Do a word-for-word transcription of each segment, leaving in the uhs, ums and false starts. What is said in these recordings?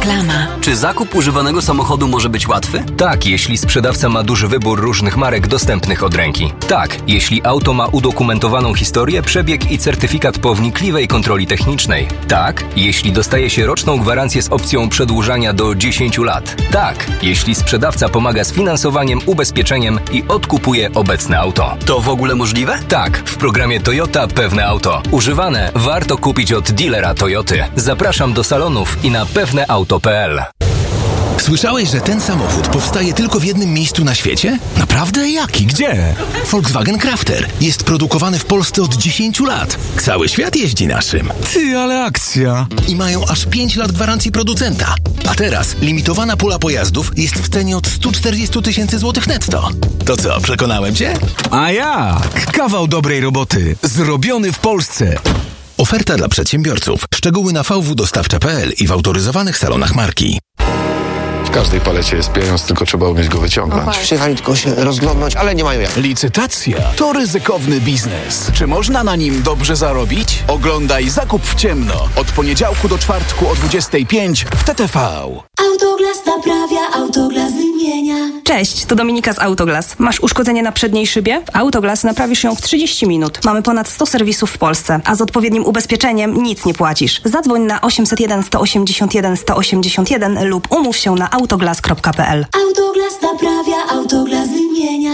Reklama. Czy zakup używanego samochodu może być łatwy? Tak, jeśli sprzedawca ma duży wybór różnych marek dostępnych od ręki. Tak, jeśli auto ma udokumentowaną historię, przebieg i certyfikat po wnikliwej kontroli technicznej. Tak, jeśli dostaje się roczną gwarancję z opcją przedłużania do dziesięciu lat. Tak, jeśli sprzedawca pomaga z finansowaniem, ubezpieczeniem i odkupuje obecne auto. To w ogóle możliwe? Tak, w programie Toyota Pewne Auto. Używane warto kupić od dealera Toyoty. Zapraszam do salonów i na pewne auto kropka p l. Słyszałeś, że ten samochód powstaje tylko w jednym miejscu na świecie? Naprawdę? Jaki? Gdzie? Volkswagen Crafter. Jest produkowany w Polsce od dziesięciu lat. Cały świat jeździ naszym. Ty, ale akcja! I mają aż pięć lat gwarancji producenta. A teraz limitowana pula pojazdów jest w cenie od stu czterdziestu tysięcy złotych netto. To co, przekonałem cię? A jak? Kawał dobrej roboty. Zrobiony w Polsce. Oferta dla przedsiębiorców. Szczegóły na v w dostawcza kropka p l i w autoryzowanych salonach marki. W każdej palecie jest pieniądz, tylko trzeba umieć go wyciągnąć. Przyjechali tylko się rozglądnąć, ale nie mają jak. Licytacja to ryzykowny biznes. Czy można na nim dobrze zarobić? Oglądaj Zakup w ciemno. Od poniedziałku do czwartku o dwudziestej piątej w T T V. Autoglas naprawia, Autoglas wymienia. Cześć, to Dominika z Autoglas. Masz uszkodzenie na przedniej szybie? W Autoglas naprawisz ją w trzydzieści minut. Mamy ponad sto serwisów w Polsce, a z odpowiednim ubezpieczeniem nic nie płacisz. Zadzwoń na osiemset jeden sto osiemdziesiąt jeden sto osiemdziesiąt jeden lub umów się na autoglas kropka p l. Autoglas naprawia, Autoglas wymienia.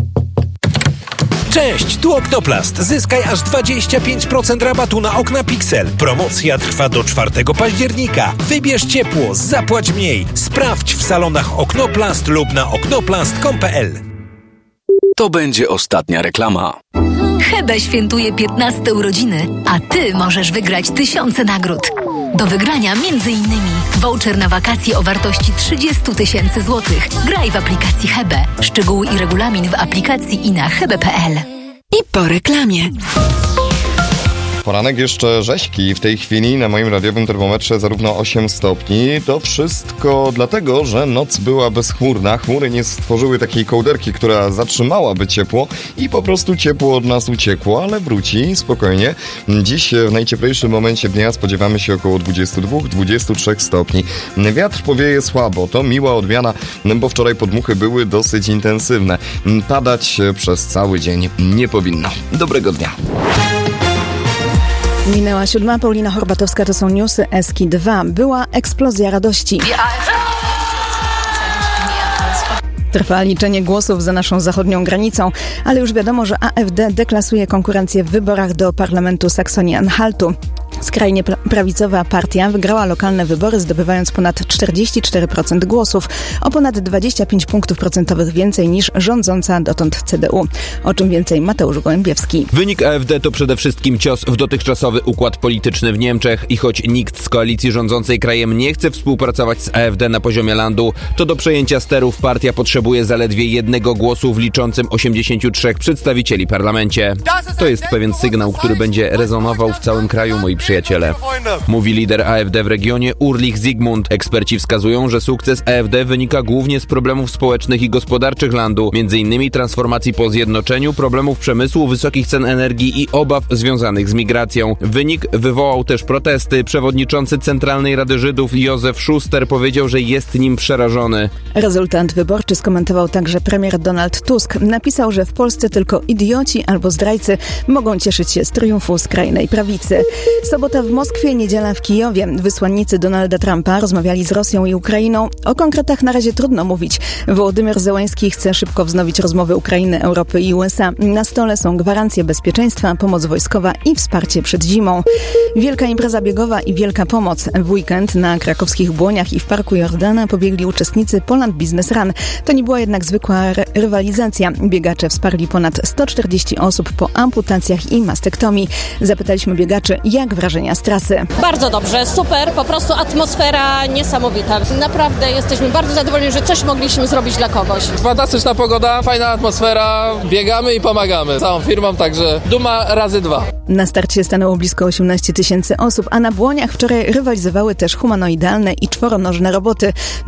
Cześć, tu Oknoplast. Zyskaj aż dwadzieścia pięć procent rabatu na okna Pixel. Promocja trwa do czwartego października. Wybierz ciepło, zapłać mniej. Sprawdź w salonach Oknoplast lub na oknoplast kropka com kropka p l. To będzie ostatnia reklama. Hebe świętuje piętnaste urodziny, a Ty możesz wygrać tysiące nagród. Do wygrania między innymi voucher na wakacje o wartości trzydzieści tysięcy złotych. Graj w aplikacji Hebe. Szczegóły i regulamin w aplikacji i na hebe kropka p l. I po reklamie. Poranek jeszcze rześki. W tej chwili na moim radiowym termometrze zarówno osiem stopni. To wszystko dlatego, że noc była bezchmurna. Chmury nie stworzyły takiej kołderki, która zatrzymałaby ciepło i po prostu ciepło od nas uciekło, ale wróci spokojnie. Dziś w najcieplejszym momencie dnia spodziewamy się około dwudziestu dwóch do dwudziestu trzech stopni. Wiatr powieje słabo. To miła odmiana, bo wczoraj podmuchy były dosyć intensywne. Padać przez cały dzień nie powinno. Dobrego dnia. Minęła siódma, Paulina Horbatowska, to są newsy Eski dwa. Była eksplozja radości. Trwa liczenie głosów za naszą zachodnią granicą, ale już wiadomo, że A F D deklasuje konkurencję w wyborach do parlamentu Saksonii-Anhaltu. Skrajnie prawicowa partia wygrała lokalne wybory, zdobywając ponad czterdzieści cztery procent głosów, o ponad dwadzieścia pięć punktów procentowych więcej niż rządząca dotąd C D U. O czym więcej Mateusz Gołębiewski. Wynik A F D to przede wszystkim cios w dotychczasowy układ polityczny w Niemczech i choć nikt z koalicji rządzącej krajem nie chce współpracować z A F D na poziomie landu, to do przejęcia sterów partia potrzebuje zaledwie jednego głosu w liczącym osiemdziesięciu trzech przedstawicieli w parlamencie. To jest pewien sygnał, który będzie rezonował w całym kraju, moi przyjaciele. Mówi lider A F D w regionie Ulrich Zygmunt. Eksperci wskazują, że sukces A F D wynika głównie z problemów społecznych i gospodarczych landu, między innymi transformacji po zjednoczeniu, problemów przemysłu, wysokich cen energii i obaw związanych z migracją. Wynik wywołał też protesty. Przewodniczący Centralnej Rady Żydów Józef Schuster powiedział, że jest nim przerażony. Rezultat wyborczy skomentował także premier Donald Tusk. Napisał, że w Polsce tylko idioci albo zdrajcy mogą cieszyć się z triumfu skrajnej prawicy. Sobota w Moskwie, niedziela w Kijowie. Wysłannicy Donalda Trumpa rozmawiali z Rosją i Ukrainą. O konkretach na razie trudno mówić. Wołodymyr Zełenski chce szybko wznowić rozmowy Ukrainy, Europy i U S A. Na stole są gwarancje bezpieczeństwa, pomoc wojskowa i wsparcie przed zimą. Wielka impreza biegowa i wielka pomoc. W weekend na krakowskich Błoniach i w Parku Jordana pobiegli uczestnicy Poland Business Run. To nie była jednak zwykła ry- rywalizacja. Biegacze wsparli ponad sto czterdzieści osób po amputacjach i mastektomii. Zapytaliśmy biegaczy, jak wrażenia z trasy. Bardzo dobrze, super, po prostu atmosfera niesamowita. Naprawdę jesteśmy bardzo zadowoleni, że coś mogliśmy zrobić dla kogoś. Fantastyczna pogoda, fajna atmosfera, biegamy i pomagamy całą firmą, także duma razy dwa. Na starcie stanęło blisko osiemnaście tysięcy osób, a na Błoniach wczoraj rywalizowały też humanoidalne i czworonożne roboty.